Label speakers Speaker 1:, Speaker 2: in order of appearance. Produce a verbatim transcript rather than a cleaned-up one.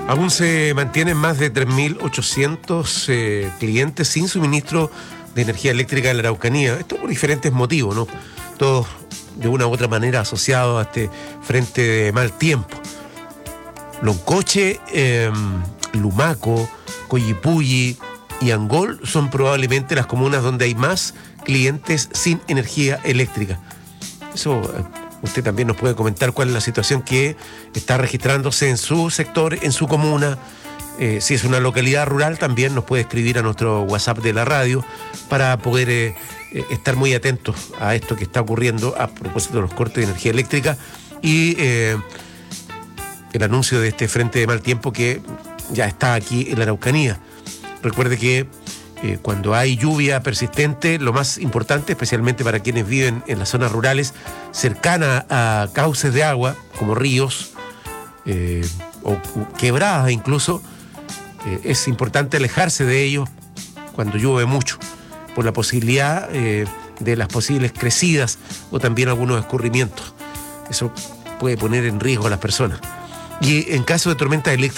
Speaker 1: Aún se mantienen más de tres mil ochocientos eh, clientes sin suministro de energía eléctrica en la Araucanía. Esto por diferentes motivos, ¿no? Todos de una u otra manera asociados a este frente de mal tiempo. Loncoche, eh, Lumaco, Coyipulli y Angol son probablemente las comunas donde hay más clientes sin energía eléctrica. Eso, eh, usted también nos puede comentar cuál es la situación que está registrándose en su sector, en su comuna. Eh, si es una localidad rural, también nos puede escribir a nuestro WhatsApp de la radio para poder eh, eh, estar muy atentos a esto que está ocurriendo a propósito de los cortes de energía eléctrica y eh, el anuncio de este frente de mal tiempo que ya está aquí en la Araucanía. Recuerde que eh, cuando hay lluvia persistente, lo más importante, especialmente para quienes viven en las zonas rurales cercanas a cauces de agua, como ríos eh, o quebradas incluso, eh, es importante alejarse de ellos cuando llueve mucho, por la posibilidad eh, de las posibles crecidas o también algunos escurrimientos. Eso puede poner en riesgo a las personas. Y en caso de tormenta eléctrica,